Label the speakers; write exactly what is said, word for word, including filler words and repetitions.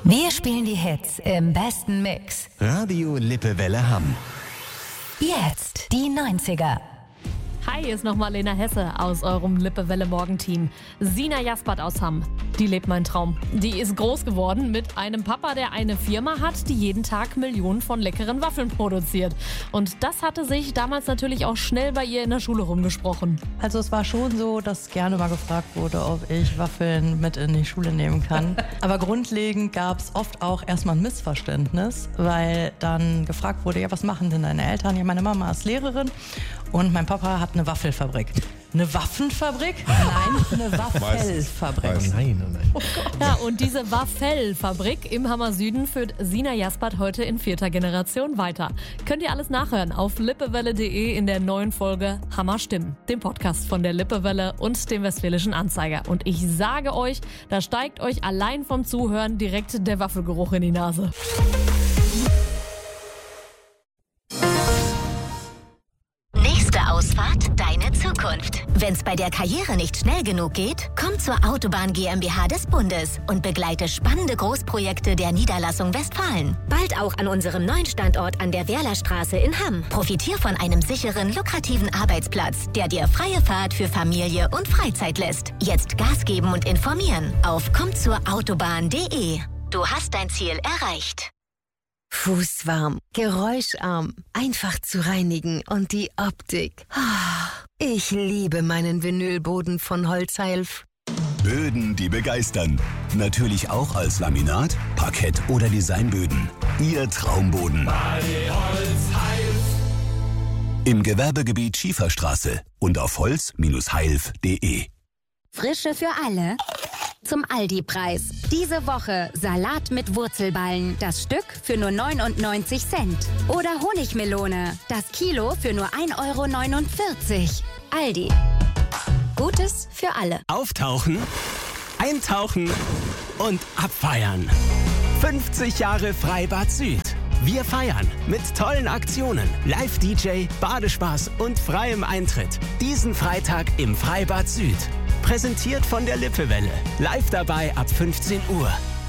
Speaker 1: Wir spielen die Hits im besten Mix.
Speaker 2: Radio Lippewelle Hamm.
Speaker 1: Jetzt die neunziger.
Speaker 3: Hi, hier ist nochmal Lena Hesse aus eurem Lippewelle-Morgenteam. Sina Jaspert aus Hamm, die lebt mein Traum. Die ist groß geworden mit einem Papa, der eine Firma hat, die jeden Tag Millionen von leckeren Waffeln produziert. Und das hatte sich damals natürlich auch schnell bei ihr in der Schule rumgesprochen.
Speaker 4: Also es war schon so, dass gerne mal gefragt wurde, ob ich Waffeln mit in die Schule nehmen kann. Aber grundlegend gab es oft auch erstmal ein Missverständnis, weil dann gefragt wurde, ja, was machen denn deine Eltern? Ja, meine Mama ist Lehrerin und mein Papa hat eine Waffelfabrik. Eine Waffenfabrik? Nein, eine Waffelfabrik.
Speaker 2: Oh nein, oh nein.
Speaker 4: Oh Gott.
Speaker 3: Ja, und diese Waffelfabrik im Hammer Süden führt Sina Jaspert heute in vierter Generation weiter. Könnt ihr alles nachhören auf lippewelle punkt de in der neuen Folge Hammer Stimmen, dem Podcast von der Lippewelle und dem Westfälischen Anzeiger. Und ich sage euch, da steigt euch allein vom Zuhören direkt der Waffelgeruch in die Nase.
Speaker 1: Ausfahrt, deine Zukunft. Wenn's bei der Karriere nicht schnell genug geht, komm zur Autobahn GmbH des Bundes und begleite spannende Großprojekte der Niederlassung Westfalen. Bald auch an unserem neuen Standort an der Wehrlerstraße in Hamm. Profitier von einem sicheren, lukrativen Arbeitsplatz, der dir freie Fahrt für Familie und Freizeit lässt. Jetzt Gas geben und informieren auf komm zur autobahn punkt de. Du hast dein Ziel erreicht.
Speaker 5: Fußwarm, geräuscharm, einfach zu reinigen und die Optik. Ich liebe meinen Vinylboden von Holzheilf.
Speaker 6: Böden, die begeistern. Natürlich auch als Laminat, Parkett oder Designböden. Ihr Traumboden. Bei Holzheilf. Im Gewerbegebiet Schieferstraße und auf holz Bindestrich heilf punkt de.
Speaker 7: Frische für alle. Zum Aldi-Preis. Diese Woche Salat mit Wurzelballen. Das Stück für nur neunundneunzig Cent. Oder Honigmelone. Das Kilo für nur ein Euro neunundvierzig. Aldi. Gutes für alle.
Speaker 8: Auftauchen, eintauchen und abfeiern. fünfzig Jahre Freibad Süd. Wir feiern mit tollen Aktionen, Live-D J, Badespaß und freiem Eintritt. Diesen Freitag im Freibad Süd. Präsentiert von der Lippewelle. Live dabei ab fünfzehn Uhr.